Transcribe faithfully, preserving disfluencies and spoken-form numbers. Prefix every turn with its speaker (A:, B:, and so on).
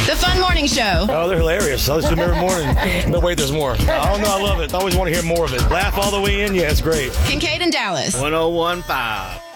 A: The Fun Morning Show.
B: Oh, they're hilarious. I listen to them every morning. No, wait, there's more. Oh, no, I love it. I always want to hear more of it. Laugh all the way in. Yeah, it's great.
A: Kincaid and Dallas.
C: one oh one point five